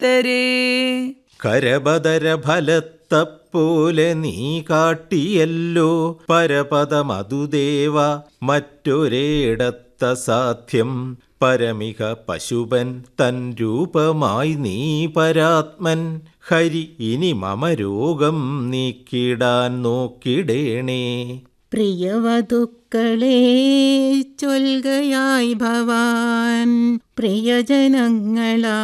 ഭക്തരെ. കരബദര ഫലത്തപ്പോലെ നീ കാട്ടിയല്ലോ പരപദമതുദേവ മറ്റൊരേടത്ത സാധ്യം. പരമിക പശുപൻ തൻ രൂപമായി നീ പരാത്മൻ. ഹരി ഇനി മമ രോഗം നീക്കിടാൻ നോക്കിടേണേ. പ്രിയവധുക്കളെ ചൊൽകയായി ഭവാൻ പ്രിയജനങ്ങളാ